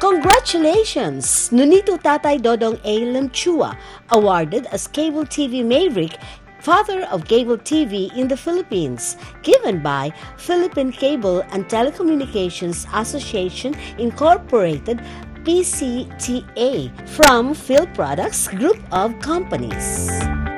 Congratulations! Nonito Tatay Dodong A. Lemchua, awarded as Cable TV Maverick, Father of Cable TV in the Philippines, given by Philippine Cable and Telecommunications Association Incorporated, PCTA, from Phil Products Group of Companies.